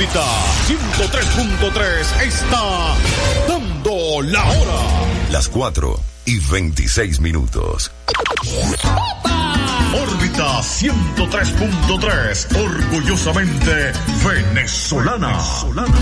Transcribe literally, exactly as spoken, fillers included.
Órbita ciento tres punto tres está dando la hora. Las cuatro y veintiséis minutos. Órbita ciento tres punto tres, orgullosamente venezolana. venezolana.